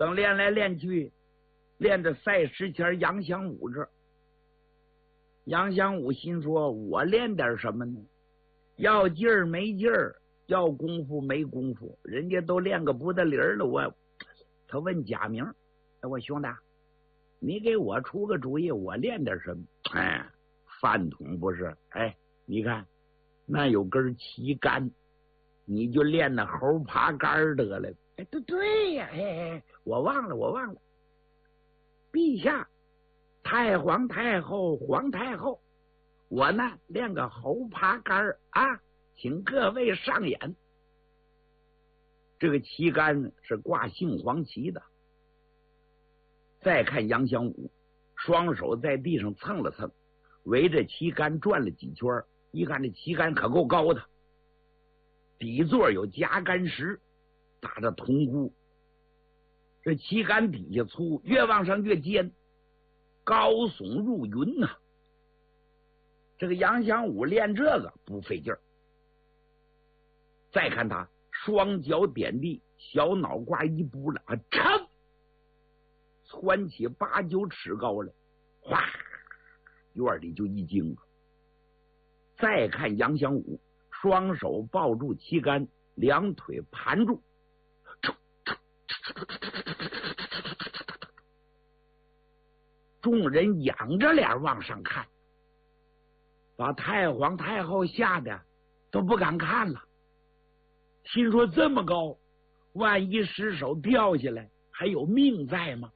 等练来练去，练到赛时前，杨祥武这儿，杨祥武心说：“我练点什么呢？要劲儿没劲儿，要功夫没功夫，人家都练个不得理儿了。他问贾明：“我兄弟，你给我出个主意，我练点什么？”饭桶不是？你看那有根旗杆，你就练那猴爬杆得了。对呀，我忘了，陛下，太皇太后、皇太后，我呢练个猴爬杆啊，请各位上演。这个旗杆是挂杏黄旗的。再看杨祥武，双手在地上蹭了蹭，围着旗杆转了几圈，一看这旗杆可够高的，底座有夹杆石，打着铜箍。这旗杆底下粗，越往上越尖，高耸入云呐。这个杨祥武练这个不费劲儿。再看他双脚点地，小脑瓜一拨了，噌，窜起8、9尺高来，哗，院里就一惊。再看杨祥武，双手抱住旗杆，两腿盘住，众人仰着脸往上看，把太皇太后吓得都不敢看了，心说这么高，万一失手掉下来，还有命在吗？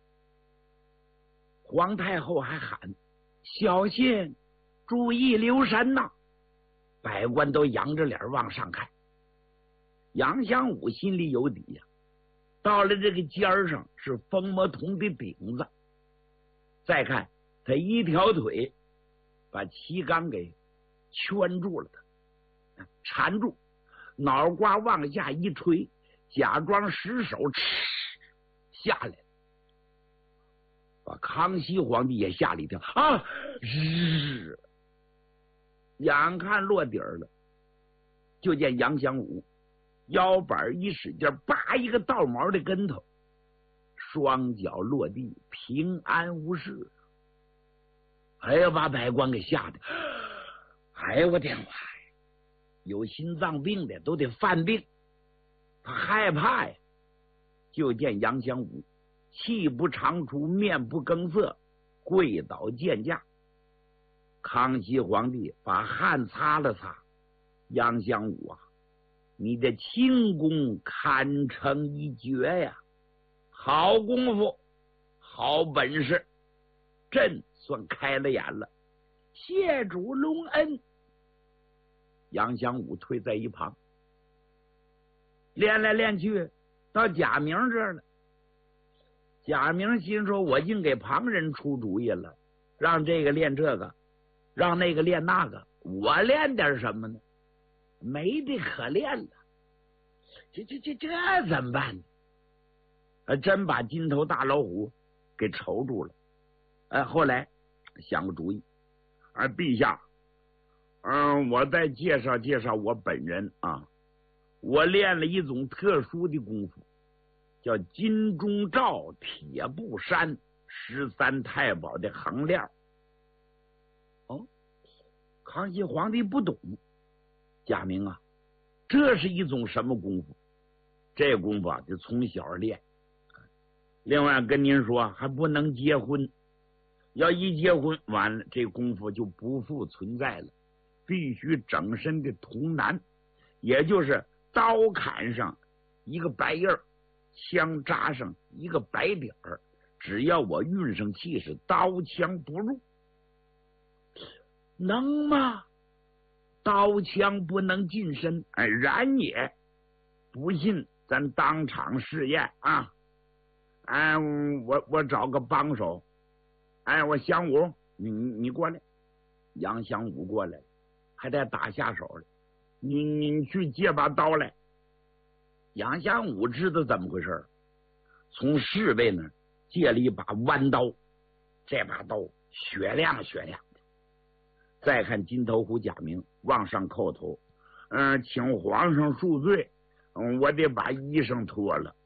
皇太后还喊：“小心，注意留神呐！”百官都仰着脸往上看。杨祥武心里有底呀，到了这个尖上是风魔筒的顶子。再看他一条腿把旗杆给圈住了，他缠住，脑瓜往下一吹，假装失手，下来了，把康熙皇帝也吓了一跳啊！眼看落底儿了，就见杨祥武腰板一使劲，叭一个倒毛的跟头，双脚落地，平安无事。把百官给吓得，我天啊！有心脏病的都得犯病，他害怕呀。就见杨祥武气不长出，面不更色，跪倒见驾。康熙皇帝把汗擦了擦：“杨祥武啊，你的轻功堪称一绝呀，好功夫，好本事，朕算开了眼了，谢主隆恩。”杨祥武退在一旁，练来练去到贾明这儿了。贾明心说：“我竟给旁人出主意了，让这个练这个，让那个练那个，我练点什么呢？没的可练了，这怎么办呢？”真把金头大老虎给愁住了。后来想个主意，陛下，我再介绍介绍我本人啊。我练了一种特殊的功夫，叫金钟罩铁布衫13太保的横料。康熙皇帝不懂，贾明啊，这是一种什么功夫？这功夫啊，就从小练。另外跟您说，还不能结婚，要一结婚完了，这功夫就不复存在了。必须整身的铜男，也就是刀砍上一个白印儿，枪扎上一个白点儿，只要我运上气势，刀枪不入。能吗？刀枪不能近身，然也。不信咱当场试验啊！我找个帮手。我祥武，你过来。杨祥武过来，还得打下手了。你去借把刀来。杨祥武知道怎么回事，从侍卫那儿借了一把弯刀，这把刀雪亮雪亮的。再看金头虎贾明往上叩头，请皇上恕罪，我得把衣裳脱了。